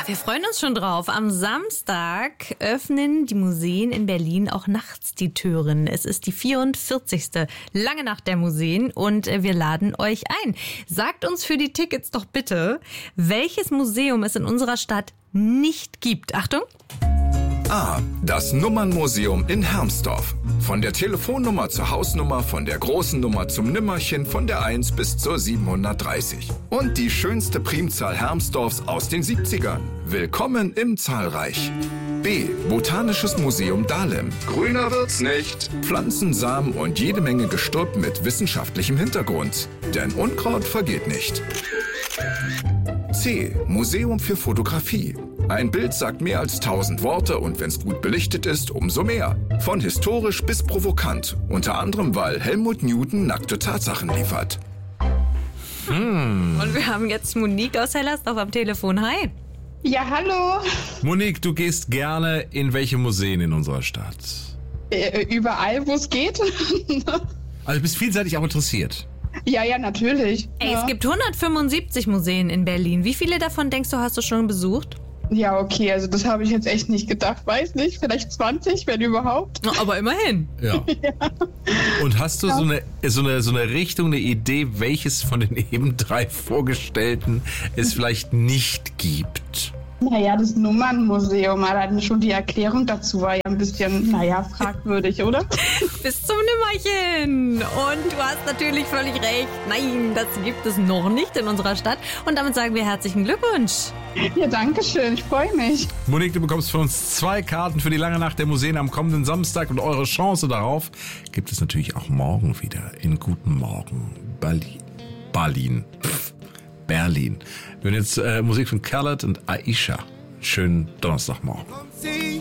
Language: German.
Wir freuen uns schon drauf. Am Samstag öffnen die Museen in Berlin auch nachts die Türen. Es ist die 44. Lange Nacht der Museen und wir laden euch ein. Sagt uns für die Tickets doch bitte, welches Museum es in unserer Stadt nicht gibt. Achtung! A. Das Nummernmuseum in Hermsdorf. Von der Telefonnummer zur Hausnummer, von der großen Nummer zum Nimmerchen, von der 1 bis zur 730. Und die schönste Primzahl Hermsdorfs aus den 70ern. Willkommen im Zahlreich. B. Botanisches Museum Dahlem. Grüner wird's nicht. Pflanzen, Samen und jede Menge Gestrüpp mit wissenschaftlichem Hintergrund. Denn Unkraut vergeht nicht. C. Museum für Fotografie. Ein Bild sagt mehr als 1000 Worte und wenn es gut belichtet ist, umso mehr. Von historisch bis provokant. Unter anderem, weil Helmut Newton nackte Tatsachen liefert. Und wir haben jetzt Monique aus Hellersdorf am Telefon. Hi. Ja, hallo. Monique, du gehst gerne in welche Museen in unserer Stadt? Überall, wo es geht. Also du bist vielseitig auch interessiert. Ja, natürlich. Ey, ja. Es gibt 175 Museen in Berlin. Wie viele davon denkst du, hast du schon besucht? Ja, okay, also das habe ich jetzt echt nicht gedacht. Weiß nicht, vielleicht 20, wenn überhaupt. Aber immerhin. Ja. Und hast du so eine Richtung, eine Idee, welches von den eben 3 vorgestellten es vielleicht nicht gibt? Naja, das Nummernmuseum, allein schon die Erklärung dazu war ja ein bisschen, fragwürdig, oder? Bis zum Nimmerchen. Und du hast natürlich völlig recht. Nein, das gibt es noch nicht in unserer Stadt. Und damit sagen wir herzlichen Glückwunsch. Ja, danke schön, ich freue mich. Monique, du bekommst von uns 2 Karten für die lange Nacht der Museen am kommenden Samstag und eure Chance darauf gibt es natürlich auch morgen wieder in Guten Morgen Berlin. Wir hören jetzt Musik von Khaled und Aisha. Schönen Donnerstagmorgen.